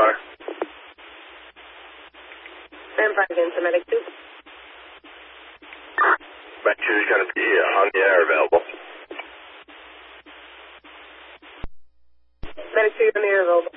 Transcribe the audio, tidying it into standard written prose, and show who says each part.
Speaker 1: car.
Speaker 2: Stand by again to Medic 2.
Speaker 1: Medic 2 is going to be on the air available.
Speaker 2: Medic 2 on the air available.